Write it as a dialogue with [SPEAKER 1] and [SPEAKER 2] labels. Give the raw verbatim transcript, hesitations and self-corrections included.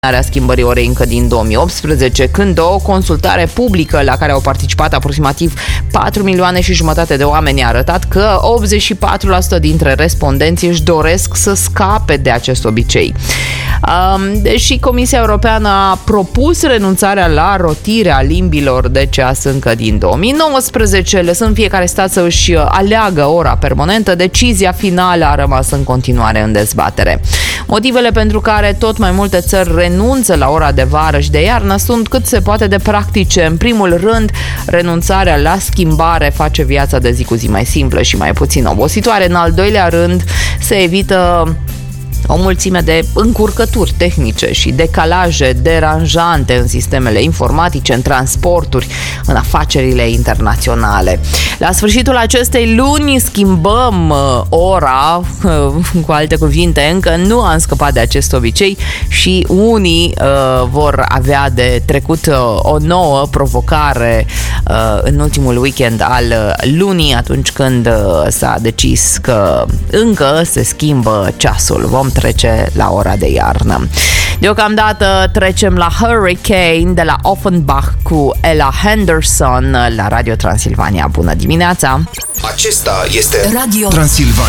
[SPEAKER 1] a schimbării orei încă din două mii optsprezece, când o consultare publică la care au participat aproximativ patru milioane și jumătate de oameni a arătat că optzeci și patru la sută dintre respondenți își doresc să scape de acest obicei. Deși Comisia Europeană a propus renunțarea la rotirea limbilor de ceas încă din două mii nouăsprezece, lăsând fiecare stat să își aleagă ora permanentă, decizia finală a rămas în continuare în dezbatere. Motivele pentru care tot mai multe țări renunță la ora de vară și de iarnă sunt cât se poate de practice. În primul rând, renunțarea la schimbare face viața de zi cu zi mai simplă și mai puțin obositoare. În al doilea rând, se evită o mulțime de încurcături tehnice și decalaje deranjante în sistemele informatice, în transporturi, în afacerile internaționale. La sfârșitul acestei luni schimbăm uh, ora, uh, cu alte cuvinte, încă nu am scăpat de acest obicei și unii uh, vor avea de trecut uh, o nouă provocare uh, în ultimul weekend al uh, lunii, atunci când uh, s-a decis că încă se schimbă ceasul. Vom trece la ora de iarnă. Deocamdată trecem la Hurricane de la Offenbach cu Ella Henderson la Radio Transilvania. Bună dimineața!
[SPEAKER 2] Acesta este Radio Transilvania.